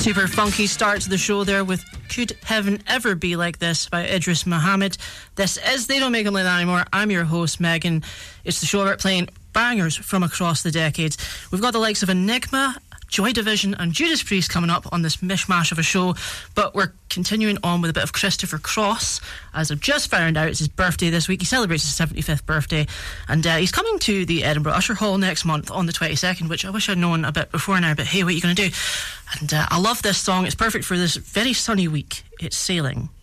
Super funky start to the show there with Could Heaven Ever Be Like This by Idris Muhammad. This is They Don't Make Them Like That Anymore. I'm your host, Megan. It's the show about playing bangers from across the decades. We've got the likes of Enigma, Joy Division and Judas Priest coming up on this mishmash of a show, but we're continuing on with a bit of Christopher Cross. As I've just found out, it's his birthday this week. He celebrates his 75th birthday, and he's coming to the Edinburgh Usher Hall next month on the 22nd, which I wish I'd known a bit before now, but hey, what are you going to do? And I love this song. It's perfect for this very sunny week. It's Sailing.